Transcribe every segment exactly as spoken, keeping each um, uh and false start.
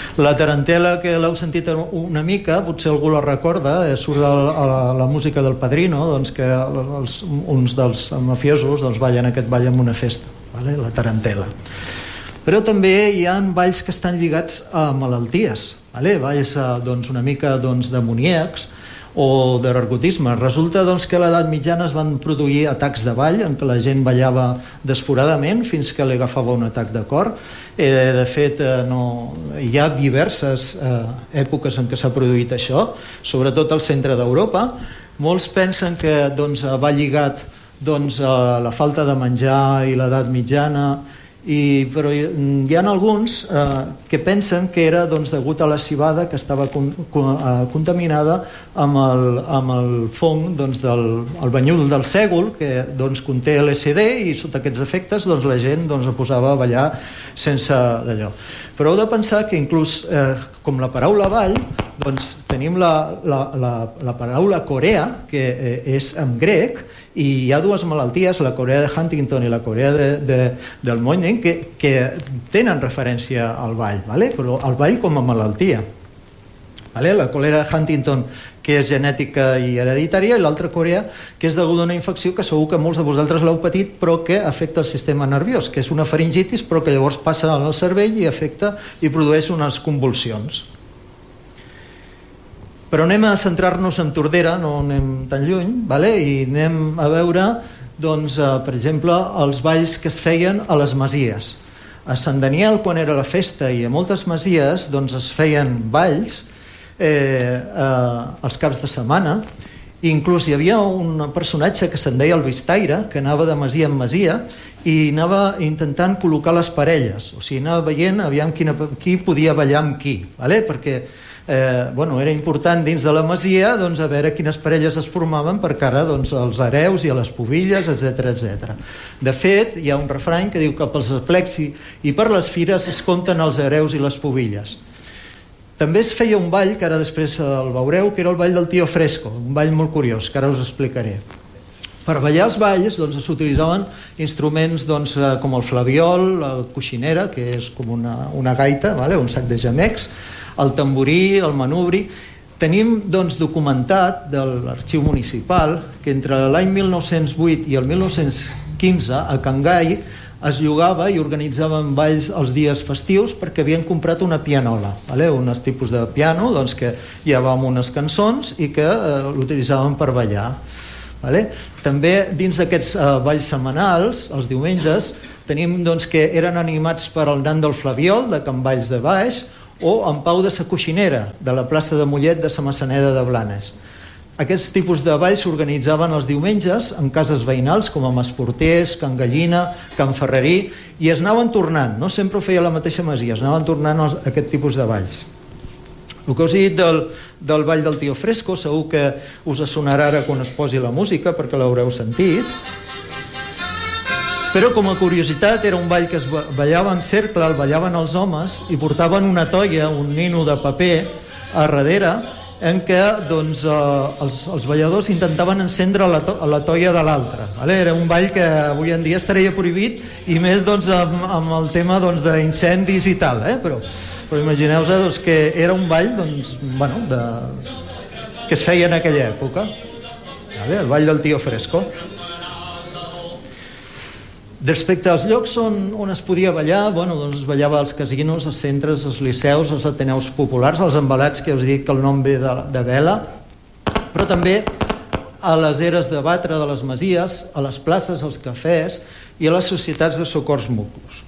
La tarantela, que l'heu sentit una mica, potser algú la recorda, eh, surt de la, la música del Padrino, doncs, que els, uns dels mafiosos doncs, ballen aquest ball en una festa, vale? La tarantela. Però també hi ha balls que estan lligats a malalties, vale? Balls doncs, una mica doncs, demoníacs o d'ergotisme. Resulta doncs, que a l'edat mitjana es van produir atacs de ball en què la gent ballava desforadament fins que li agafava un atac de cor. Eh, de fet, eh, no, hi ha diverses eh, èpoques en què s'ha produït això, sobretot al centre d'Europa. Molts pensen que doncs, va lligat doncs, a la falta de menjar i l'edat mitjana, i, però hi, hi ha alguns eh, que pensen que era doncs, degut a la civada que estava con, con, eh, contaminada amb el, amb el fong doncs, del el banyul del sègol, que doncs, conté L S D, i sota aquests efectes doncs, la gent doncs, es posava a ballar sense d'allò. Però heu de pensar que inclús eh, com la paraula ball, doncs, tenim la, la, la, la paraula corea, que eh, és en grec, i hi ha dues malalties, la corea de Huntington i la corea de, de, del Moynihan, que, que tenen referència al ball, ¿vale? Però el ball com a malaltia, ¿vale? La corea de Huntington, que és genètica i hereditària, i l'altra corea, que és deguda a una infecció que segur que molts de vosaltres l'heu patit, però que afecta el sistema nerviós, que és una faringitis, però que llavors passa al cervell i afecta i produeix unes convulsions. Però anem a centrar-nos en Tordera, no anem tan lluny, vale? I anem a veure, doncs, eh, per exemple, els balls que es feien a les masies. A Sant Daniel, quan era la festa, i a moltes masies doncs, es feien balls eh, eh, els caps de setmana, i inclús hi havia un personatge que se'n deia el Vistaire, que anava de masia en masia i anava intentant col·locar les parelles, o sigui, anava veient aviam quina, qui podia ballar amb qui, vale? Perquè Eh, bueno, era important dins de la masia doncs, a veure quines parelles es formaven per cara doncs, als hereus i a les pubilles, etcètera, etcètera. De fet, hi ha un refrany que diu que pels aplecs i per les fires es compten els hereus i les pubilles. També es feia un ball, que ara després el veureu, que era el ball del Tio Fresco, un ball molt curiós, que ara us explicaré. Per ballar els balls doncs, s'utilitzaven instruments doncs, com el flabiol, la coixinera, que és com una, una gaita, vale? Un sac de gemecs, el tamborí, el manubri. Tenim doncs, documentat de l'arxiu municipal que entre l'any mil nou-cents vuit i el mil nou-cents quinze a Can Gai es llogava i organitzaven balls els dies festius perquè havien comprat una pianola, vale? Un tipus de piano doncs, que hi havia unes cançons i que eh, l'utilitzaven per ballar. Vale? També dins d'aquests eh, balls setmanals, els diumenges, tenim doncs, que eren animats per el nan del Flabiol, de Can Valls de Baix, o en Pau de sa Coixinera, de la plaça de Mollet de sa Massaneda de Blanes. Aquests tipus de balls s'organitzaven els diumenges en cases veïnals com a Masporters, Can Gallina, Can Ferrerí, i es anaven tornant, no sempre ho feia la mateixa masia, es anaven tornant els, aquest tipus de balls. El que us he dit del, del ball del Tio Fresco segur que us sonarà ara quan es posi la música perquè l'haureu sentit, però com a curiositat era un ball que es ballava en cercle, el ballaven els homes i portaven una toia, un nino de paper a darrere en què doncs, eh, els, els balladors intentaven encendre la, to la toia de l'altre, vale? Era un ball que avui en dia estaria prohibit i més doncs, amb, amb el tema doncs, d'incendis i tal, eh? però, però imagineu-vos doncs, que era un ball doncs, bueno, de... que es feia en aquella època, vale? El ball del Tio Fresco. Respecte als llocs on, on es podia ballar, bueno, doncs es ballava als casinos, als centres, als liceus, als ateneus populars, als embalats, que us dic que el nom ve de, de vela, però també a les eres de batre de les masies, a les places, als cafès i a les societats de socors mutus.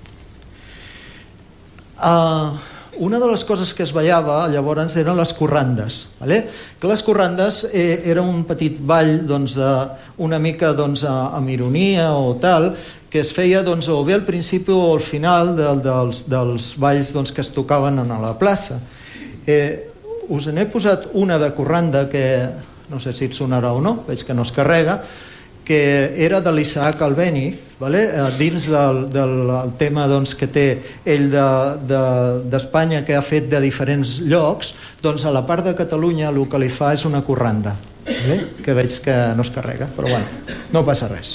Uh, una de les coses que es ballava llavors eren les corrandes, vale? Que les corrandes eh, era un petit ball doncs, uh, una mica doncs, uh, amb ironia o tal, que es feia doncs, o bé al principi o al final de, dels, dels balls doncs, que es tocaven a la plaça. Eh, us n'he posat una de corranda que no sé si et sonarà o no, veig que no es carrega, que era de l'Isaac Albéniz, vale? eh, dins del, del tema doncs, que té ell d'Espanya, de, de, que ha fet de diferents llocs, doncs a la part de Catalunya el que li fa és una corranda, vale? Que veig que no es carrega, però bueno, no passa res.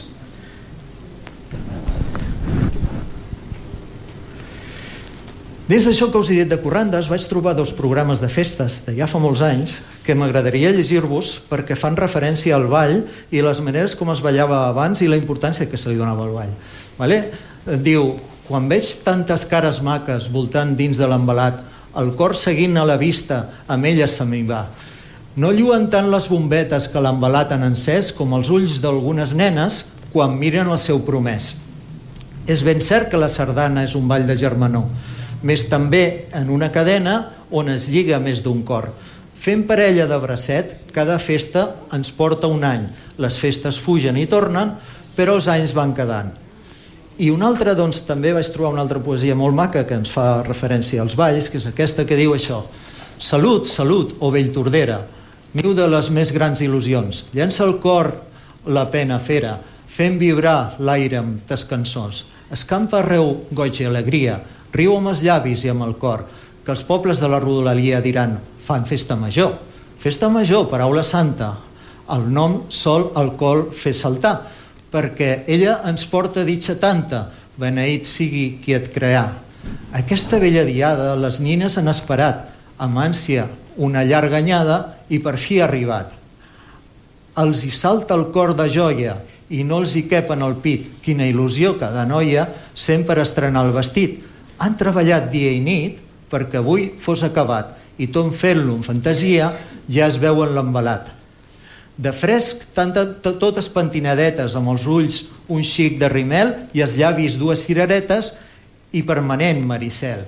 Des d'això que us he dit de corrandes vaig trobar dos programes de festes de ja fa molts anys que m'agradaria llegir-vos perquè fan referència al ball i les maneres com es ballava abans i la importància que se li donava al ball. Vale? Diu, quan veig tantes cares maques voltant dins de l'embalat, el cor seguint a la vista, amb elles se m'hi va. No lluen tant les bombetes que l'embalat han encès com els ulls d'algunes nenes quan miren el seu promès. És ben cert que la sardana és un ball de germanor, més també en una cadena on es lliga més d'un cor. Fent parella de bracet, cada festa ens porta un any. Les festes fugen i tornen, però els anys van quedant. I una altra, doncs, també vaig trobar una altra poesia molt maca que ens fa referència als balls, que és aquesta que diu això: Salut, salut, o vell tordera, niu de les més grans il·lusions. Llença el cor la pena fera, fent vibrar l'aire amb tes cançons. Escampa arreu goig i alegria, riu amb els llavis i amb el cor, que els pobles de la rodalia diran: fan festa major. Festa major, paraula santa, el nom sol el col fer saltar, perquè ella ens porta ditxa tanta, beneït sigui qui et creà. Aquesta vella diada les nines han esperat, amb ànsia, una llarga anyada, i per fi ha arribat. Els hi salta el cor de joia i no els hi cap en el pit. Quina il·lusió cada noia sent per estrenar el vestit. Han treballat dia i nit perquè avui fos acabat i tot fent-lo en fantasia ja es veu en l'embalat. De fresc, tanta, totes pentinadetes, amb els ulls un xic de rimel i els llavis dues cireretes i permanent maricel.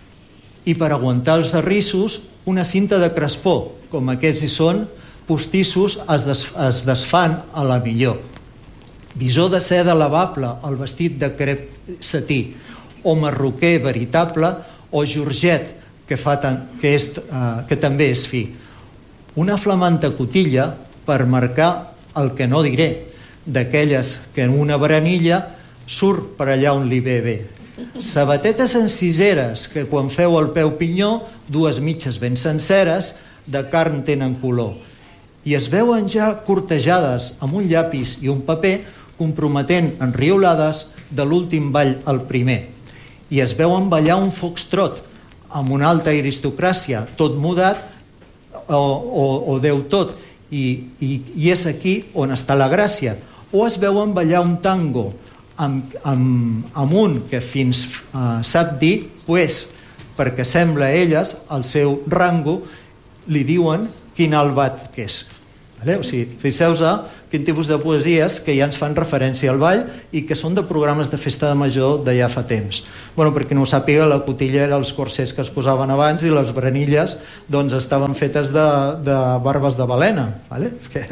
I per aguantar els arrissos, una cinta de crespó, com aquests hi són, postissos es, des, es desfan a la millor. Visor de seda lavable, el vestit de crep setí, o marroquer veritable, o georget, que, fa tan, que, és, uh, que també és fi. Una flamanta cotilla per marcar el que no diré, d'aquelles que en una berenilla surt per allà on li ve bé. Sabatetes enciseres, que quan feu el peu pinyó, dues mitges ben senceres, de carn tenen color. I es veuen ja cortejades amb un llapis i un paper, comprometent enriolades de l'últim ball al primer. I es veuen ballar un foxtrot amb una alta aristocràcia, tot mudat o, o, o Déu tot, i, i, i és aquí on està la gràcia. O es veuen ballar un tango amb, amb, amb un que fins uh, sap dir, pues, perquè sembla a elles, el seu rango, li diuen quin albat que és. Vale? O sigui, fixeu-vos quin tipus de poesies que ja ens fan referència al ball i que són de programes de festa de major de ja fa temps. Bueno, perquè no ho sàpiga, la cotilla era els corsers que es posaven abans i les berenilles doncs, estaven fetes de, de barbes de balena. Vale?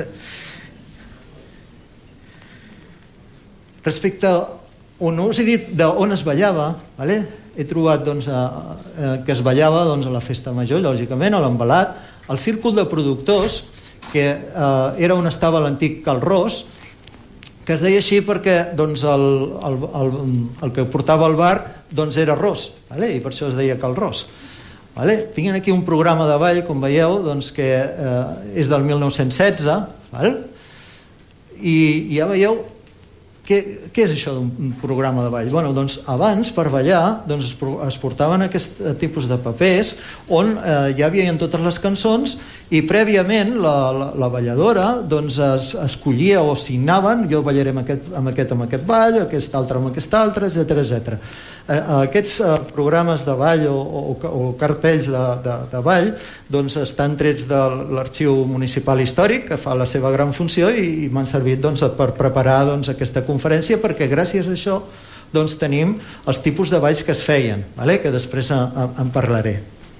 Respecte a on us he dit d'on es ballava, vale? He trobat doncs, a, a, que es ballava doncs, a la festa major, lògicament, a l'embalat, al círcul de productors, que eh, era on estava l'antic Cal Ros, que es deia així perquè doncs, el, el, el, el que portava al bar doncs, era Ros, vale? I per això es deia Cal Ros. Vale? Tinc aquí un programa de ball, com veieu, doncs, que eh, és del mil nou-cents setze, vale? I, i ja veieu què, què és això d'un programa de ball? Bueno, doncs, abans, per ballar, doncs, es, es portaven aquest tipus de papers on eh, ja hi havia totes les cançons i prèviament la, la, la balladora doncs, es, escollia o signaven: jo ballaré amb aquest, amb aquest, amb aquest ball, aquest altre amb aquest altre, etcètera, etcètera. Eh, aquests eh, programes de ball o, o, o cartells de, de, de ball doncs, estan trets de l'Arxiu Municipal Històric, que fa la seva gran funció, i, i m'han servit doncs, per preparar doncs, aquesta conferència, perquè gràcies a això doncs, tenim els tipus de balls que es feien, vale? Que després en, en parlaré.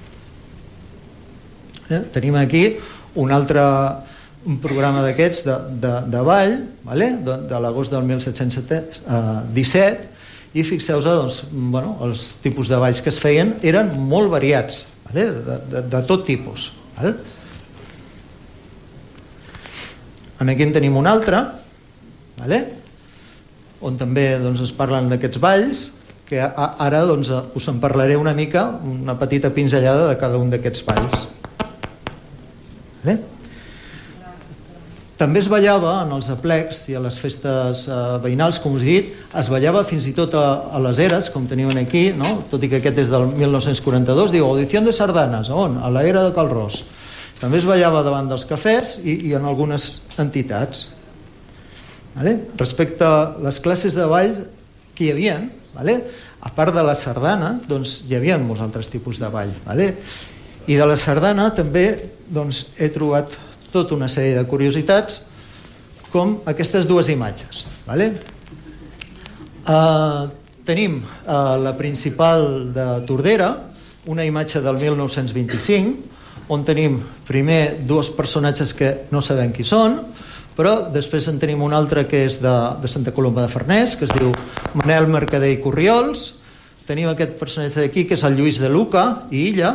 Eh? Tenim aquí un altre un programa d'aquests de, de, de ball, vale? de, de l'agost del mil set-cents disset, i fixeu-vos, doncs, bueno, els tipus de balls que es feien eren molt variats, vale? de, de, de tot tipus. Vale? Aquí en tenim un altre, vale? On també doncs, es parlen d'aquests balls, que ara doncs, us en parlaré una mica, una petita pinzellada de cada un d'aquests balls. Vale? També es ballava en els aplecs i a les festes eh, veïnals, com us he dit, es ballava fins i tot a, a les eres, com teniu aquí, no? Tot i que aquest és del mil nou-cents quaranta-dos, diu audició de sardanes, on? A la era de Cal Ros. També es ballava davant dels cafès i, i en algunes entitats. Vale? Respecte a les classes de ball que hi havia, vale? A part de la sardana, doncs hi havia molts altres tipus de ball. Vale? I de la sardana també doncs, he trobat tota una sèrie de curiositats, com aquestes dues imatges. Vale? Uh, tenim uh, la principal de Tordera, una imatge del mil nou-cents vint-i-cinc, on tenim primer dos personatges que no sabem qui són, però després en tenim un altre que és de, de Santa Coloma de Farners, que es diu Manel Mercader i Corriols. Tenim aquest personatge d'aquí, que és el Lluís de Luca i Illa,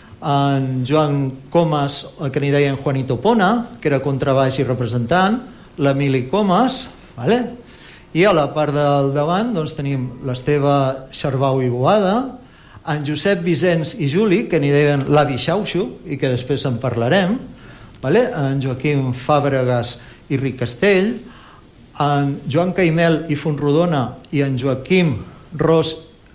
en Joan Comas, que n'hi deien Juanito Pona, que era contrabaix i representant, l'Emili Comas, vale? I a la part del davant doncs, tenim l'Esteve Xarbau i Boada, en Josep Vicenç i Juli, que n'hi deien l'avi Xauxo, i que després en parlarem, vale? En Joaquim Fàbregas i Ricastell, en Joan Caimel i Fontrodona i en Joaquim Ros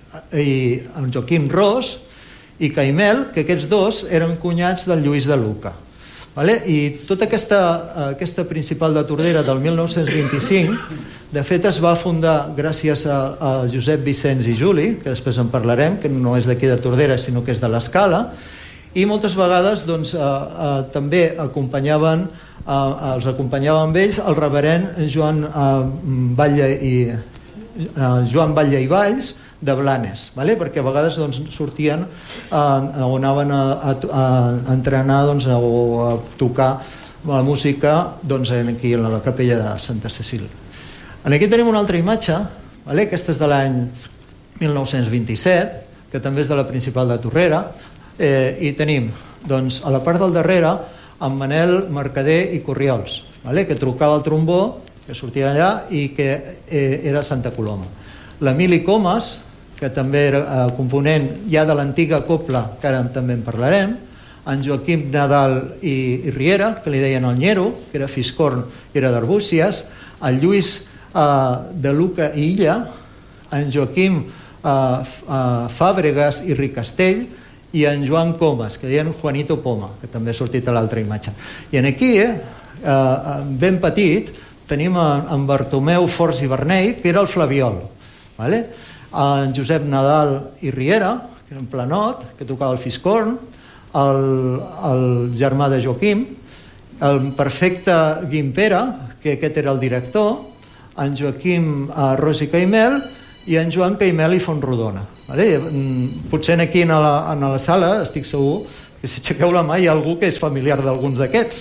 i en Joaquim Ros i Caimel, que aquests dos eren cunyats del Lluís de Luca. Vale? I tota aquesta, aquesta principal de Tordera del mil nou-cents vint-i-cinc, de fet es va fundar gràcies a, a Josep Vicenç i Juli, que després en parlarem, que no és d'aquí de Tordera sinó que és de l'Escala, i moltes vegades doncs, eh, eh, també acompanyaven, eh, els acompanyava amb ells el reverend Joan eh, Batlle i eh, Joan Batlle i Valls de Blanes, vale? Perquè a vegades doncs, sortien eh, on anaven a, a, a entrenar doncs, o a tocar la música doncs, aquí a la capella de Santa Cecília. Aquí tenim una altra imatge, vale? Aquesta és de l'any mil nou-cents vint-i-set, que també és de la principal de Tordera, eh, i tenim doncs, a la part del darrere en Manel Mercader i Corriols, vale? Que trucava el trombó, que sortia allà i que eh, era Santa Coloma. L'Emili Comas, que també era eh, component ja de l'antiga copla, que ara també en parlarem, en Joaquim Nadal i, i Riera, que li deien el Nyero, que era Fiscorn i era d'Arbúcies, el Lluís eh, de Luca i Illa, en Joaquim eh, eh, Fàbregas i Ricastell, i en Joan Comas, que deien Juanito Poma, que també ha sortit a l'altra imatge. I en aquí, eh, eh, ben petit, tenim en, en Bartomeu Forts i Vernei, que era el Flaviol, vale? En Josep Nadal i Riera, que era en Planot, que tocava el Fiscorn, el, el germà de Joaquim, el perfecte Guimpera, que aquest era el director, en Joaquim uh, Ros i Caimel i en Joan Caimel i Fontrodona. Vale? Potser aquí en la, en la sala estic segur que si aixequeu la mà hi ha algú que és familiar d'alguns d'aquests.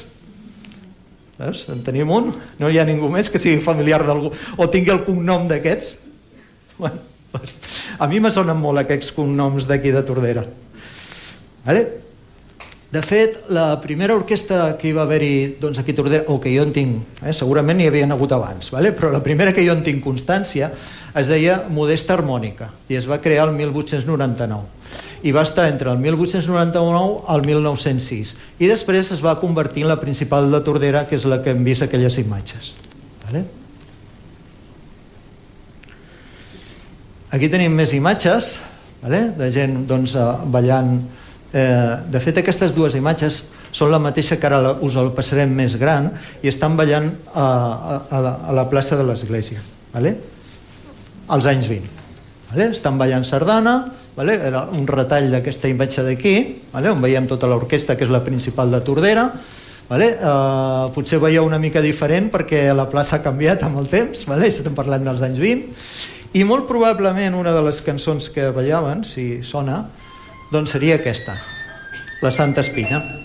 Veus? En tenim un, no hi ha ningú més que sigui familiar d'algú o tingui el cognom d'aquests. Bueno, doncs, a mi me sonen molt aquests cognoms d'aquí de Tordera. Vale? De fet, la primera orquestra que hi va haver-hi doncs, aquí a Tordera, o que jo en tinc, eh, segurament n'hi havien hagut abans, vale? Però la primera que jo en tinc constància es deia Modesta Harmònica i es va crear el mil vuit-cents noranta-nou i va estar entre el mil vuit-cents noranta-nou al mil nou-cents sis i després es va convertir en la principal de Tordera, que és la que hem vist aquelles imatges. Vale? Aquí tenim més imatges, vale? De gent doncs, ballant. Eh, de fet, aquestes dues imatges són la mateixa que ara us el passarem més gran i estan ballant a, a, a la plaça de l'Església, vale? Als anys vint. Vale? Estan ballant sardana, vale? Era un retall d'aquesta imatge d'aquí, vale? On veiem tota l'orquestra, que és la principal de Tordera. Vale? Eh, potser veieu una mica diferent perquè la plaça ha canviat amb el temps, vale? Estem parlant dels anys vint, i molt probablement una de les cançons que ballaven, si sona, doncs seria aquesta, la Santa Espina.